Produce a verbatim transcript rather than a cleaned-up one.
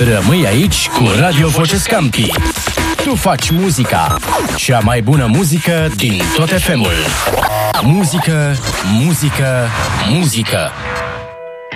Rămâi aici cu Radio Voce Scampii. Tu faci muzica, cea mai bună muzică din tot F M-ul. Muzică, muzică, muzică.